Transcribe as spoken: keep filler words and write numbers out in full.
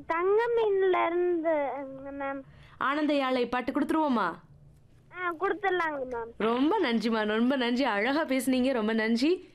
தங்க மீன்ல இருந்து மேம். ஆனந்த யாழை பாட்டு கொடுத்துருவோமா? ஆ கொடுத்துடலாங்க மேம். ரொம்ப நன்றிம்மா, ரொம்ப நன்றி. அழகா பேசுனீங்க. ரொம்ப நன்றி.